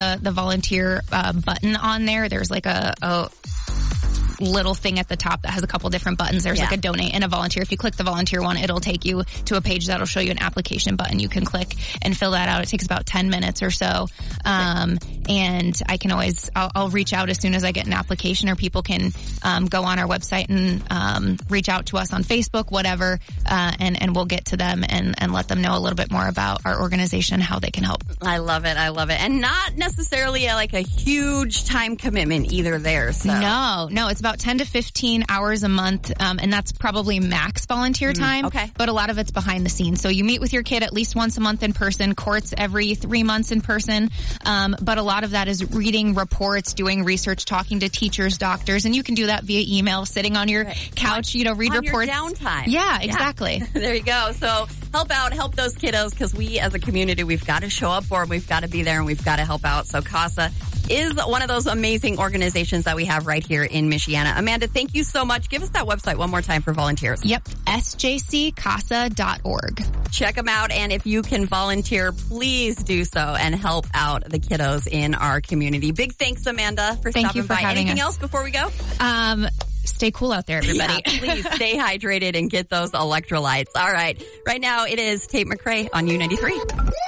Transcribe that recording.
the volunteer button on there. There's like a little thing at the top that has a couple different buttons. There's like a donate and a volunteer. If you click the volunteer one, it'll take you to a page that'll show you an application button. You can click and fill that out. It takes about 10 minutes or so. And I can I'll reach out as soon as I get an application, or people can go on our website and reach out to us on Facebook, whatever, and we'll get to them and let them know a little bit more about our organization and how they can help. I love it. And not necessarily like a huge time commitment either there. So. No, it's about 10 to 15 hours a month, and that's probably max volunteer time. Okay. But a lot of it's behind the scenes. So you meet with your kid at least once a month in person, courts every 3 months in person. But a lot of that is reading reports, doing research, talking to teachers, doctors, and you can do that via email, sitting on your couch, read on reports. Your downtime. Yeah, exactly. There you go. So help those kiddos, because we as a community, we've got to show up for them. We've got to be there, and we've got to help out. So CASA is one of those amazing organizations that we have right here in Michiana. Amanda, thank you so much. Give us that website one more time for volunteers. Yep, sjccasa.org. Check them out, and if you can volunteer, please do so and help out the kiddos in our community. Big thanks, Amanda, for stopping by. Anything else before we go? Stay cool out there, everybody. Yeah, please stay hydrated and get those electrolytes. All right. Right now, it is Tate McRae on U93.